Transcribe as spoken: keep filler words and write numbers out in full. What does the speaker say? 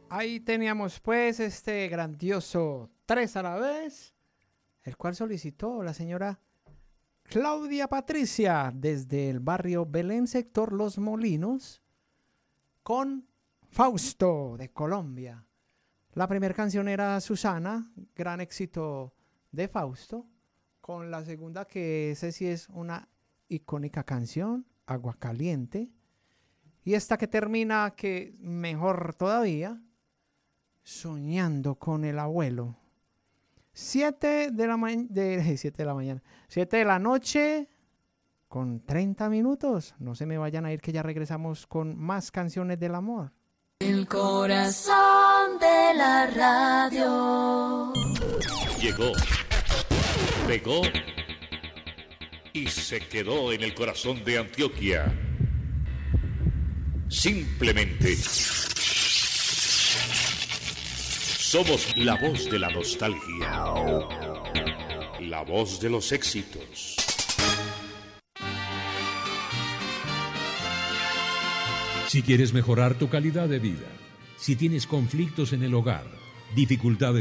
Ahí teníamos pues este grandioso Tres a la vez, el cual solicitó la señora Claudia Patricia desde el barrio Belén, sector Los Molinos, con Fausto de Colombia. La primera canción era Susana, gran éxito de Fausto, con la segunda que ese sí es una icónica canción, Agua Caliente, y esta que termina, que mejor todavía, Soñando con el abuelo. Siete de la mañana, de, siete de la mañana, siete de la noche, con treinta minutos. No se me vayan a ir, que ya regresamos con más canciones del amor. El corazón de la radio. Llegó, pegó y se quedó en el corazón de Antioquia. Simplemente somos la voz de la nostalgia, la voz de los éxitos. Si quieres mejorar tu calidad de vida, si tienes conflictos en el hogar, dificultades